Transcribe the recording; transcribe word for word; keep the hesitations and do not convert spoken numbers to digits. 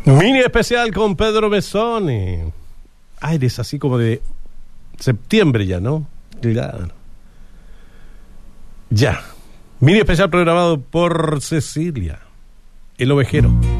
Mini especial con Pedro Mesone. Aires así como de septiembre ya, ¿no? Claro. Ya. Mini especial programado por Cecilia, el ovejero.